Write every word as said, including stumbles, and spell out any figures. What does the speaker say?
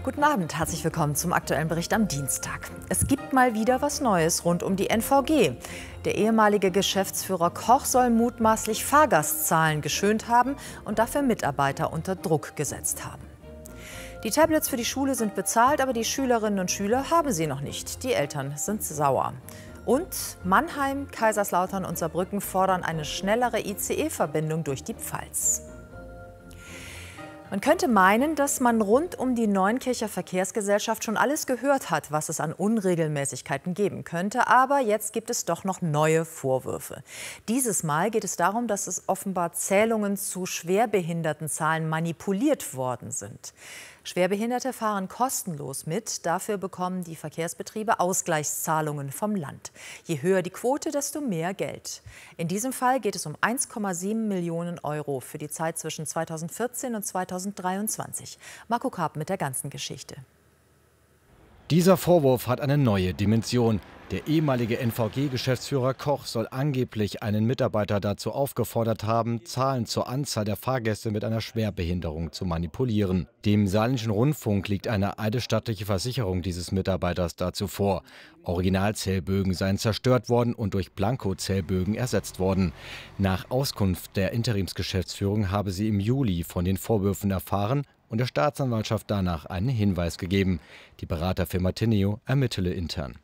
Guten Abend, herzlich willkommen zum aktuellen Bericht am Dienstag. Es gibt mal wieder was Neues rund um die N V G. Der ehemalige Geschäftsführer Koch soll mutmaßlich Fahrgastzahlen geschönt haben und dafür Mitarbeiter unter Druck gesetzt haben. Die Tablets für die Schule sind bezahlt, aber die Schülerinnen und Schüler haben sie noch nicht. Die Eltern sind sauer. Und Mannheim, Kaiserslautern und Saarbrücken fordern eine schnellere I C E-Verbindung durch die Pfalz. Man könnte meinen, dass man rund um die Neunkircher Verkehrsgesellschaft schon alles gehört hat, was es an Unregelmäßigkeiten geben könnte. Aber jetzt gibt es doch noch neue Vorwürfe. Dieses Mal geht es darum, dass es offenbar Zählungen zu Schwerbehindertenzahlen manipuliert worden sind. Schwerbehinderte fahren kostenlos mit. Dafür bekommen die Verkehrsbetriebe Ausgleichszahlungen vom Land. Je höher die Quote, desto mehr Geld. In diesem Fall geht es um eins Komma sieben Millionen Euro für die Zeit zwischen zweitausendvierzehn und zweitausenddreiundzwanzig. Marco Karp mit der ganzen Geschichte. Dieser Vorwurf hat eine neue Dimension. Der ehemalige N V G-Geschäftsführer Koch soll angeblich einen Mitarbeiter dazu aufgefordert haben, Zahlen zur Anzahl der Fahrgäste mit einer Schwerbehinderung zu manipulieren. Dem Saarländischen Rundfunk liegt eine eidesstattliche Versicherung dieses Mitarbeiters dazu vor. Originalzählbögen seien zerstört worden und durch Blankozählbögen ersetzt worden. Nach Auskunft der Interimsgeschäftsführung habe sie im Juli von den Vorwürfen erfahren und der Staatsanwaltschaft danach einen Hinweis gegeben. Die Beraterfirma Teneo ermittele intern.